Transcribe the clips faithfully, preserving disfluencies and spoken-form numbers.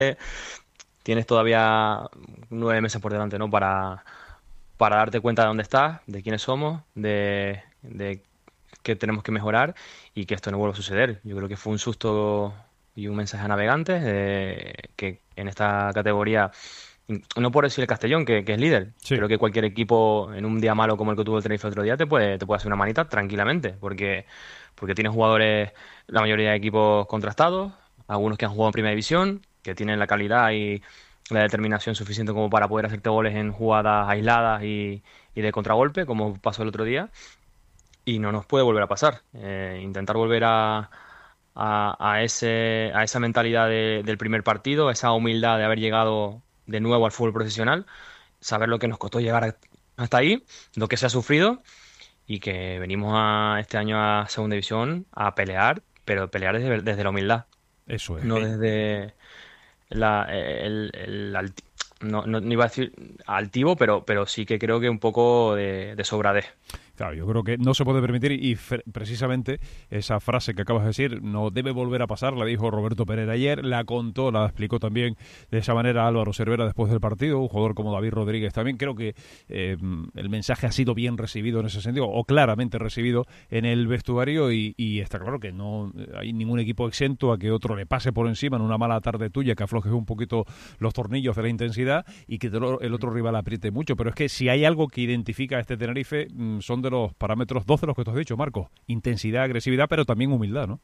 tienes todavía nueve meses por delante, ¿no? Para, para darte cuenta de dónde estás, de quiénes somos, de, de qué tenemos que mejorar y que esto no vuelva a suceder. Yo creo que fue un susto y un mensaje a navegantes eh, que en esta categoría, no por decir el Castellón, que, que es líder, Sí, creo que cualquier equipo en un día malo como el que tuvo el Tenerife el otro día te puede, te puede hacer una manita tranquilamente, porque, porque tienes jugadores, la mayoría de equipos contrastados, algunos que han jugado en primera división, que tienen la calidad y la determinación suficiente como para poder hacerte goles en jugadas aisladas y, y de contragolpe, como pasó el otro día, y no nos puede volver a pasar. Eh, intentar volver a, a, a ese, a esa mentalidad de- del primer partido, esa humildad de haber llegado de nuevo al fútbol profesional, saber lo que nos costó llegar a- hasta ahí, lo que se ha sufrido y que venimos a, este año a Segunda División a pelear, pero pelear desde, desde la humildad, eso es. no Eh, desde la, el, el alti- no, no, no iba a decir altivo, pero, pero sí que creo que un poco de, de sobradez. Claro, yo creo que no se puede permitir y fe- precisamente esa frase que acabas de decir no debe volver a pasar, la dijo Roberto Pereira ayer, la contó, la explicó también de esa manera Álvaro Cervera después del partido, un jugador como David Rodríguez también. Creo que eh, el mensaje ha sido bien recibido en ese sentido, o claramente recibido en el vestuario y, y está claro que no hay ningún equipo exento a que otro le pase por encima en una mala tarde tuya, que aflojes un poquito los tornillos de la intensidad y que el otro rival apriete mucho. Pero es que si hay algo que identifica a este Tenerife mm, son de los parámetros, dos de los que tú has dicho, Marco. Intensidad, agresividad, pero también humildad, ¿no?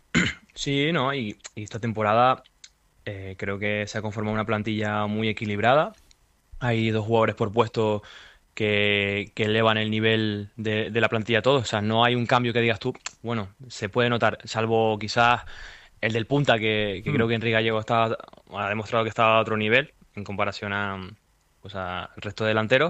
Sí, no, y, y esta temporada eh, creo que se ha conformado una plantilla muy equilibrada. Hay dos jugadores por puesto que, que elevan el nivel de, de la plantilla a todos. O sea, no hay un cambio que digas tú, bueno, se puede notar, salvo quizás el del punta, que, que Hmm. creo que Enrique Gallego está, ha demostrado que está a otro nivel en comparación a, pues, al resto de delanteros.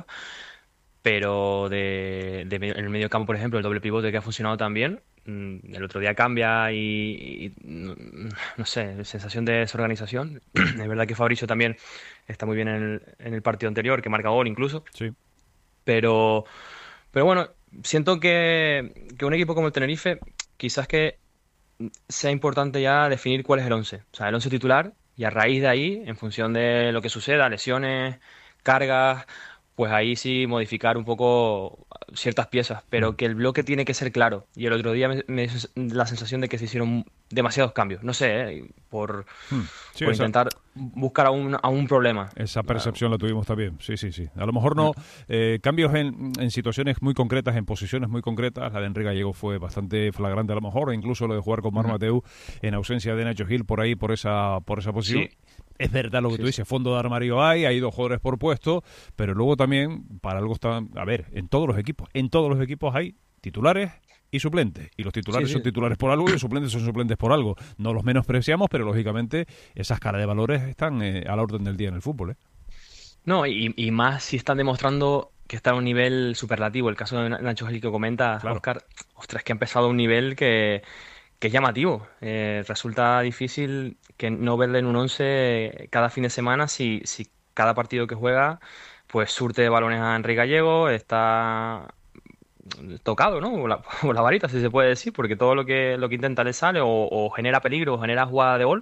Pero de, de me- en el medio campo, por ejemplo, el doble pivote que ha funcionado también, mm, el otro día cambia y, y, no, no sé, sensación de desorganización. Es verdad que Fabricio también está muy bien en el, en el partido anterior, que marca gol incluso, Sí. pero, pero bueno, siento que, que un equipo como el Tenerife, quizás que sea importante ya definir cuál es el once, o sea, el once titular, y a raíz de ahí, en función de lo que suceda, lesiones, cargas, pues ahí sí modificar un poco ciertas piezas, Hmm. pero que el bloque tiene que ser claro. Y el otro día me, me dio la sensación de que se hicieron demasiados cambios, no sé, ¿eh? por, Hmm. Sí, por esa, intentar buscar a un, a un problema. esa Ah, percepción la tuvimos también. Sí, sí, sí. A lo mejor mm, no. Eh, cambios en, en situaciones muy concretas, en posiciones muy concretas. La de Enrique Gallego fue bastante flagrante a lo mejor. E incluso lo de jugar con Mar ujú. Mateu en ausencia de Nacho Gil por ahí, por esa, por esa posición. Sí, Es verdad lo que tú sí, sí. dices, fondo de armario hay, hay dos jugadores por puesto, pero luego también, para algo está, a ver, en todos los equipos, en todos los equipos hay titulares y suplentes, y los Sí, titulares son sí. titulares por algo y los suplentes son suplentes por algo. No los menospreciamos, pero lógicamente esa escala de valores están eh, a la orden del día en el fútbol, ¿eh? No, y, y más si están demostrando que está a un nivel superlativo. El caso de Nacho Gil que comenta, Claro. Oscar, ostras, que ha empezado a un nivel que, que es llamativo. Eh, resulta difícil que no verle en un once cada fin de semana si, si cada partido que juega pues surte de balones a Enrique Gallego, está tocado, ¿no? O la, o la varita, si se puede decir, porque todo lo que, lo que intenta le sale o, o genera peligro o genera jugada de gol.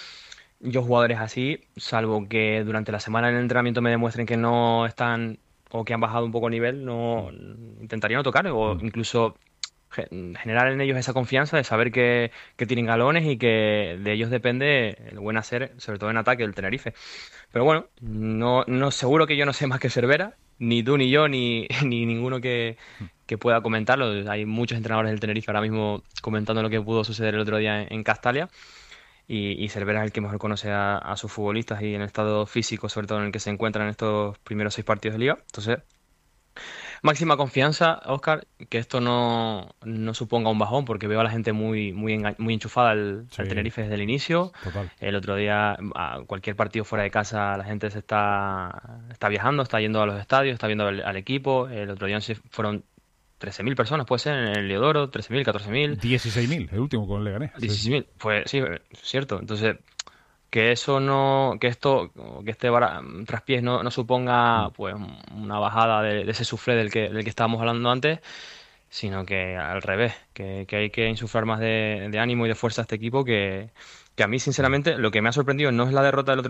Yo jugadores así, salvo que durante la semana en el entrenamiento me demuestren que no están o que han bajado un poco el nivel, no Mm, intentaría no tocar o mm. incluso ge- generar en ellos esa confianza de saber que, que tienen galones y que de ellos depende el buen hacer, sobre todo en ataque del Tenerife. Pero bueno, no, no seguro que yo no sé más que Cervera, ni tú ni yo ni, ni ninguno que, que pueda comentarlo. Hay muchos entrenadores del Tenerife ahora mismo comentando lo que pudo suceder el otro día en, en Castalia y, y Cervera es el que mejor conoce a, a sus futbolistas y en el estado físico, sobre todo en el que se encuentran en estos primeros seis partidos de liga. Entonces, máxima confianza, Oscar, que esto no, no suponga un bajón, porque veo a la gente muy, muy, enga- muy enchufada al, al Sí, Tenerife desde el inicio. total. El otro día, a cualquier partido fuera de casa, la gente se está, está viajando, está yendo a los estadios, está viendo al, al equipo. El otro día se fueron trece mil personas, puede ser, en el Leodoro, trece mil, catorce mil, dieciséis mil el último con el Leganés. Sí, sí. dieciséis mil. Pues sí, eh, cierto. Entonces, que eso no, que esto, que este bara- traspiés no, no suponga Mm. pues una bajada de, de ese suflé del que, del que estábamos hablando antes, sino que al revés, que, que hay que insuflar más de, de ánimo y de fuerza a este equipo que, que a mí, sinceramente, lo que me ha sorprendido no es la derrota del otro